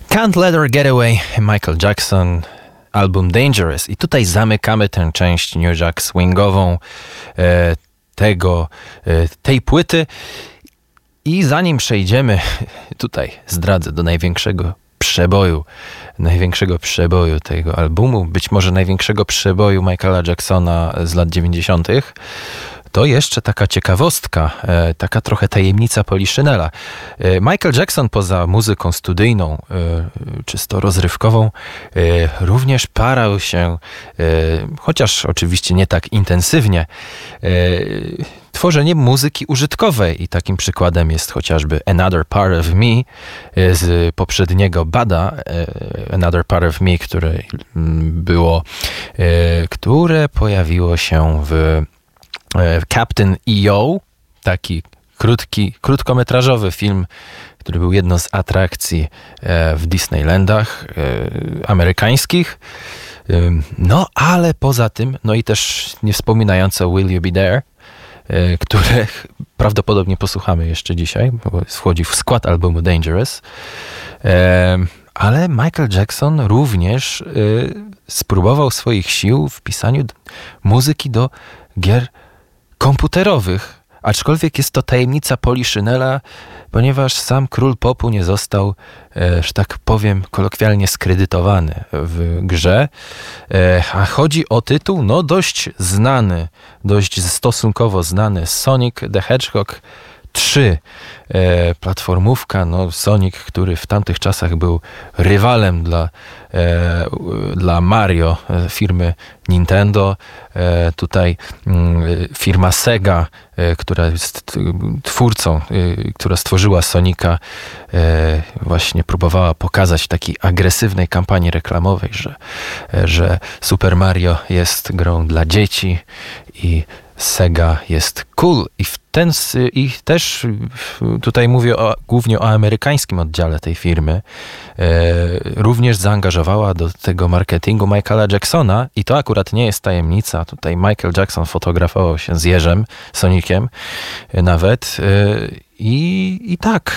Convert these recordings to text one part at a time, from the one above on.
Can't Let Her Get Away, Michael Jackson, album Dangerous. I tutaj zamykamy tę część New Jack Swingową tej płyty. I zanim przejdziemy, tutaj zdradzę, do największego przeboju tego albumu, być może największego przeboju Michaela Jacksona z lat 90., to jeszcze taka ciekawostka, taka trochę tajemnica Poliszynela. Michael Jackson poza muzyką studyjną, czysto rozrywkową, również parał się, chociaż oczywiście nie tak intensywnie, tworzeniem muzyki użytkowej i takim przykładem jest chociażby Another Part of Me z poprzedniego Bada, Another Part of Me, które pojawiło się w Captain EO, taki krótkometrażowy film, który był jedną z atrakcji w Disneylandach amerykańskich. No ale poza tym, no i też nie wspominająco Will You Be There, których prawdopodobnie posłuchamy jeszcze dzisiaj, bo wchodzi w skład albumu Dangerous. Ale Michael Jackson również spróbował swoich sił w pisaniu muzyki do gier komputerowych, aczkolwiek jest to tajemnica Poliszynela, ponieważ sam król popu nie został, że tak powiem, kolokwialnie skredytowany w grze, a chodzi o tytuł, no dość znany, dość stosunkowo znany, Sonic the Hedgehog 3, platformówka, no Sonic, który w tamtych czasach był rywalem dla Mario, firmy Nintendo. Tutaj firma Sega, która jest twórcą, która stworzyła Sonika, właśnie próbowała pokazać w takiej agresywnej kampanii reklamowej, że Super Mario jest grą dla dzieci i Sega jest cool. I też tutaj mówię głównie o amerykańskim oddziale tej firmy. Również zaangażowała do tego marketingu Michaela Jacksona i to akurat nie jest tajemnica. Tutaj Michael Jackson fotografował się z jeżem, Soniciem nawet. I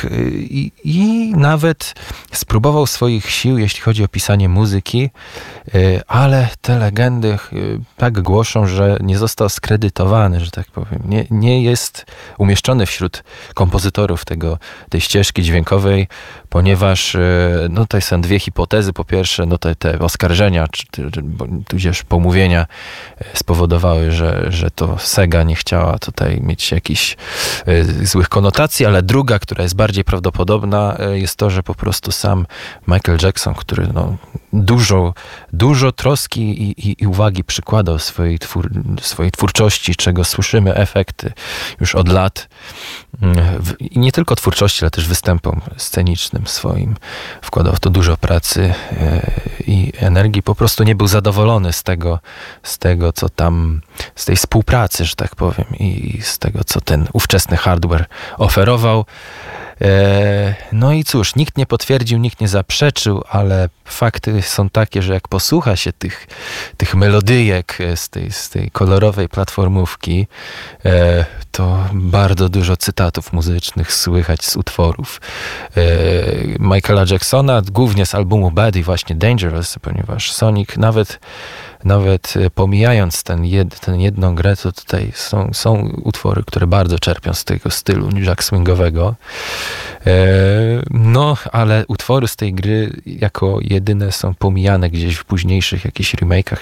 nawet spróbował swoich sił, jeśli chodzi o pisanie muzyki, ale te legendy tak głoszą, że nie został skredytowany, że tak powiem. Nie jest umieszczony wśród kompozytorów tej ścieżki dźwiękowej, ponieważ no to są dwie hipotezy. Po pierwsze, no te oskarżenia, tudzież pomówienia spowodowały, że to Sega nie chciała tutaj mieć jakichś złych konotacji, ale druga, która jest bardziej prawdopodobna, jest to, że po prostu sam Michael Jackson, który no, dużo troski i uwagi przykładał swojej twórczości, czego słyszymy efekty już od lat. I nie tylko twórczości, ale też występom scenicznym swoim. Wkładał w to dużo pracy i energii. Po prostu nie był zadowolony z tego, co tam, z tej współpracy, że tak powiem, i z tego, co ten ówczesny hardware oferował. No i cóż, nikt nie potwierdził, nikt nie zaprzeczył, ale fakty są takie, że jak posłucha się tych melodyjek z tej kolorowej platformówki, to bardzo dużo cytatów muzycznych słychać z utworów Michaela Jacksona, głównie z albumu Bad i właśnie Dangerous, ponieważ Sonic nawet pomijając tę jedną grę, to tutaj są utwory, które bardzo czerpią z tego stylu Jack Swingowego. No, ale utwory z tej gry jako jedyne są pomijane gdzieś w późniejszych jakichś remake'ach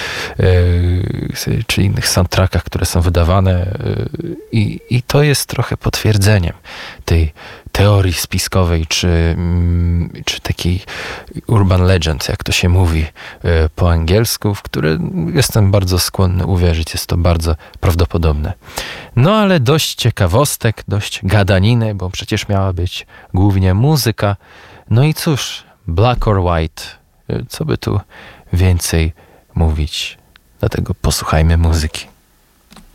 czy innych soundtrackach, które są wydawane i to jest trochę potwierdzeniem tej teorii spiskowej, czy takiej urban legend, jak to się mówi po angielsku, w które jestem bardzo skłonny uwierzyć. Jest to bardzo prawdopodobne. No ale dość ciekawostek, dość gadaniny, bo przecież miała być głównie muzyka. No i cóż, Black or White, co by tu więcej mówić? Dlatego posłuchajmy muzyki.